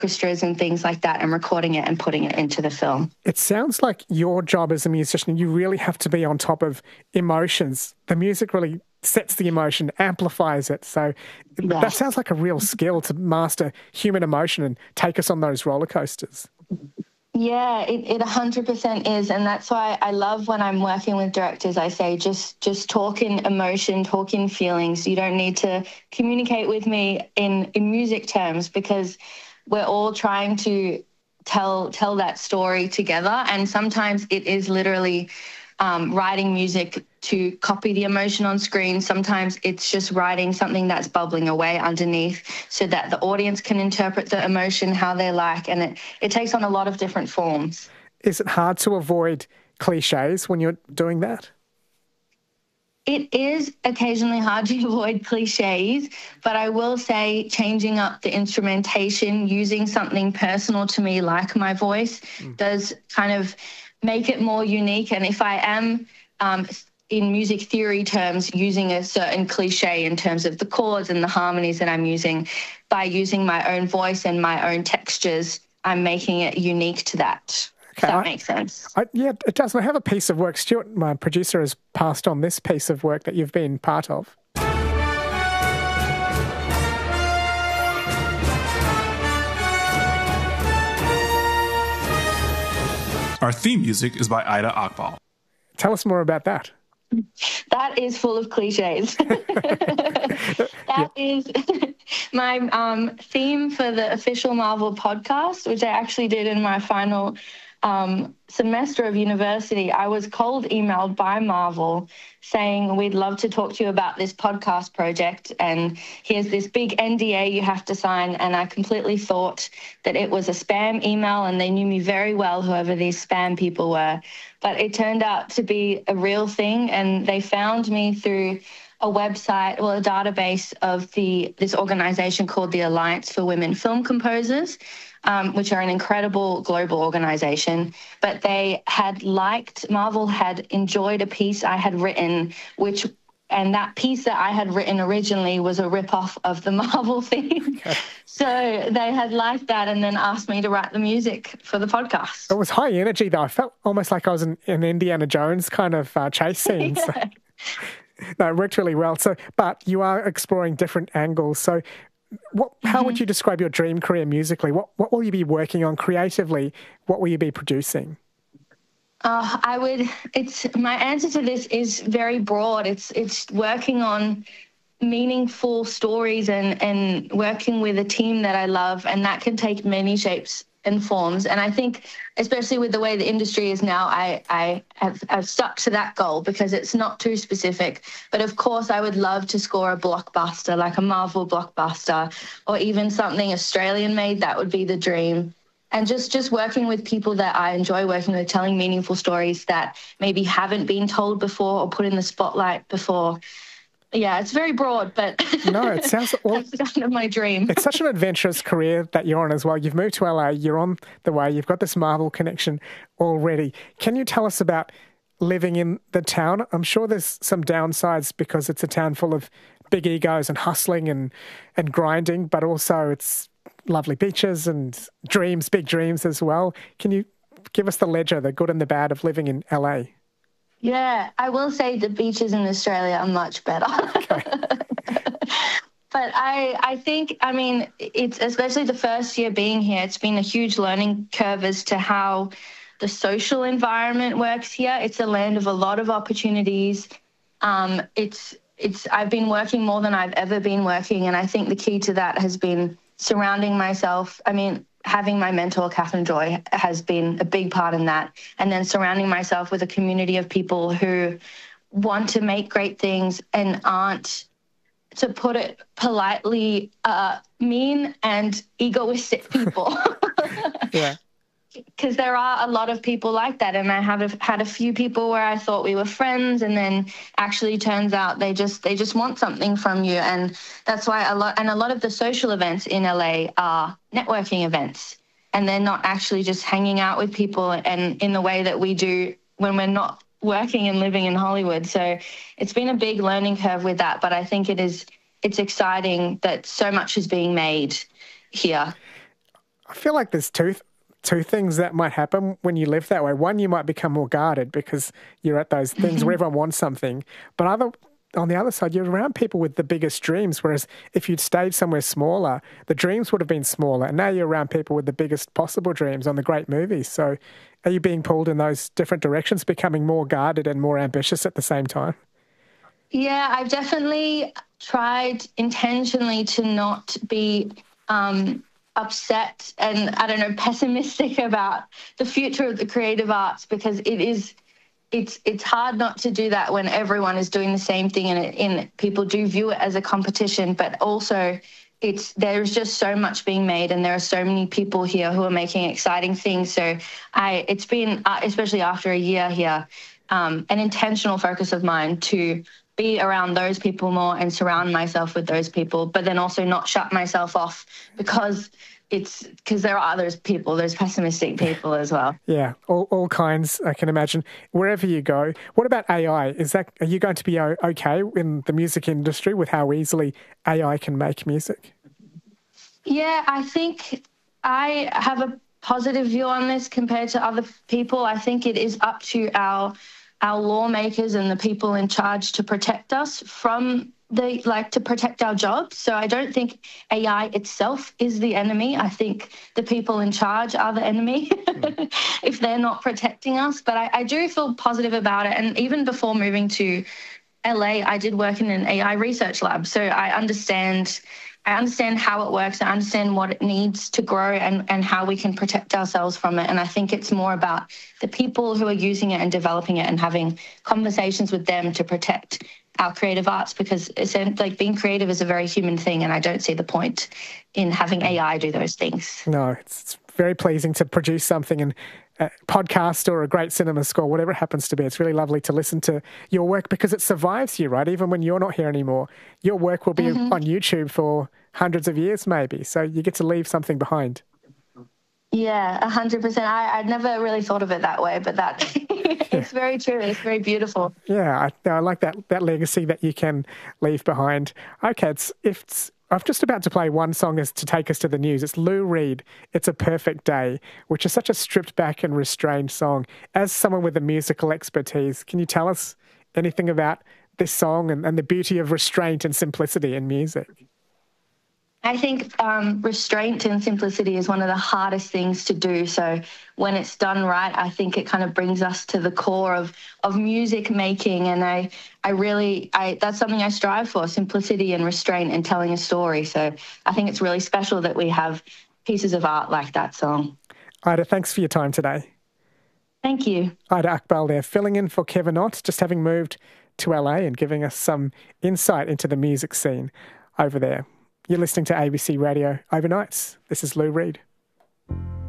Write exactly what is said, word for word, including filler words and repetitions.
orchestras and things like that and recording it and putting it into the film. It sounds like your job as a musician, you really have to be on top of emotions. The music really sets the emotion, amplifies it. So Yeah. that sounds like a real skill to master human emotion and take us on those roller coasters. Yeah, it, it one hundred percent is. And that's why I love when I'm working with directors, I say, just just talk in emotion, talk in feelings. You don't need to communicate with me in, in music terms, because we're all trying to tell tell that story together. And sometimes it is literally um, writing music to copy the emotion on screen. Sometimes it's just writing something that's bubbling away underneath so that the audience can interpret the emotion how they like. And it, it takes on a lot of different forms. Is it hard to avoid cliches when you're doing that? It is occasionally hard to avoid cliches, but I will say changing up the instrumentation, using something personal to me like my voice, mm. does kind of make it more unique. And if I am, um, in music theory terms, using a certain cliche in terms of the chords and the harmonies that I'm using, by using my own voice and my own textures, I'm making it unique to that. Okay, if that I, makes sense. I, yeah, it does. I have a piece of work. Stuart, my producer, has passed on this piece of work that you've been part of. Our theme music is by Ida Akbal. Tell us more about that. That is full of cliches. That yeah. is my um, theme for the official Marvel podcast, which I actually did in my final um, semester of university. I was cold emailed by Marvel saying, we'd love to talk to you about this podcast project, and here's this big N D A you have to sign. And I completely thought that it was a spam email, and they knew me very well, whoever these spam people were. But it turned out to be a real thing, and they found me through a website, well, a database of the this organization called the Alliance for Women Film Composers, um, which are an incredible global organization. But they had liked, Marvel had enjoyed a piece I had written, which, and that piece that I had written originally was a rip-off of the Marvel theme. Okay. So they had liked that and then asked me to write the music for the podcast. It was high energy, though. I felt almost like I was in an Indiana Jones kind of uh, chase scene. Yeah. So, no, it worked really well. So, but you are exploring different angles. So what, how mm-hmm. would you describe your dream career musically? What, what will you be working on creatively? What will you be producing? Uh, I would, it's, my answer to this is very broad. It's, it's working on meaningful stories and, and working with a team that I love, and that can take many shapes and forms. And I think, especially with the way the industry is now, I, I have, have stuck to that goal because it's not too specific. But of course, I would love to score a blockbuster, like a Marvel blockbuster, or even something Australian made. That would be the dream. And just, just working with people that I enjoy working with, telling meaningful stories that maybe haven't been told before or put in the spotlight before. Yeah, it's very broad, but no, it sounds well, that's kind of my dream. It's such an adventurous career that you're on as well. You've moved to L A, you're on the way, you've got this Marvel connection already. Can you tell us about living in the town? I'm sure there's some downsides because it's a town full of big egos and hustling and, and grinding, but also it's lovely beaches and dreams, big dreams as well. Can you give us the ledger, the good and the bad of living in L A? Yeah, I will say the beaches in Australia are much better. Okay. But I, I think, I mean, it's especially the first year being here, it's been a huge learning curve as to how the social environment works here. It's a land of a lot of opportunities. Um, it's, it's, I've been working more than I've ever been working, and I think the key to that has been surrounding myself. I mean, having my mentor, Catherine Joy, has been a big part in that. And then surrounding myself with a community of people who want to make great things and aren't, to put it politely, uh, mean and egoistic people. Yeah. Because there are a lot of people like that. And I have had a few people where I thought we were friends, and then actually turns out they just they just want something from you. And that's why a lot and a lot of the social events in L A are networking events, and they're not actually just hanging out with people and in the way that we do when we're not working and living in Hollywood. So it's been a big learning curve with that, but I think it is it's exciting that so much is being made here. I feel like there's two two things that might happen when you live that way. One, you might become more guarded because you're at those things where everyone wants something. But other on the other side, you're around people with the biggest dreams, whereas if you'd stayed somewhere smaller, the dreams would have been smaller. And now you're around people with the biggest possible dreams on the great movies. So are you being pulled in those different directions, becoming more guarded and more ambitious at the same time? Yeah, I've definitely tried intentionally to not be um, upset and, I don't know, pessimistic about the future of the creative arts, because it is, it's it's hard not to do that when everyone is doing the same thing, and, it, and people do view it as a competition, but also it's there's just so much being made, and there are so many people here who are making exciting things. So I it's been, uh, especially after a year here, um, an intentional focus of mine to be around those people more and surround myself with those people, but then also not shut myself off because it's because there are those people, those pessimistic people as well. Yeah, all, all kinds, I can imagine. Wherever you go, what about A I? Is that, are you going to be okay in the music industry with how easily A I can make music? Yeah, I think I have a positive view on this compared to other people. I think it is up to our our lawmakers and the people in charge to protect us from the, like, to protect our jobs. So I don't think A I itself is the enemy. I think the people in charge are the enemy if they're not protecting us. But I, I do feel positive about it. And even before moving to L A, I did work in an A I research lab. So I understand I understand how it works. I understand what it needs to grow and, and how we can protect ourselves from it. And I think it's more about the people who are using it and developing it and having conversations with them to protect our creative arts, because it's like being creative is a very human thing, and I don't see the point in having A I do those things. No, it's, it's very pleasing to produce something, and a podcast or a great cinema score, whatever it happens to be. It's really lovely to listen to your work because it survives you, right? Even when you're not here anymore, your work will be mm-hmm. on YouTube for hundreds of years maybe. So you get to leave something behind. Yeah, a hundred percent. I I'd never really thought of it that way, but that it's very true. It's very beautiful. Yeah, I, I like that that legacy that you can leave behind. Okay, it's if it's, I'm just about to play one song as to take us to the news. It's Lou Reed, It's a Perfect Day, which is such a stripped back and restrained song. As someone with a musical expertise, can you tell us anything about this song and, and the beauty of restraint and simplicity in music? I think um, restraint and simplicity is one of the hardest things to do. So when it's done right, I think it kind of brings us to the core of, of music making. And I, I really, I that's something I strive for, simplicity and restraint and telling a story. So I think it's really special that we have pieces of art like that song. Ida, thanks for your time today. Thank you. Ida Akbal there, filling in for Kevin Ott, just having moved to L A and giving us some insight into the music scene over there. You're listening to A B C Radio Overnights. This is Lou Reed.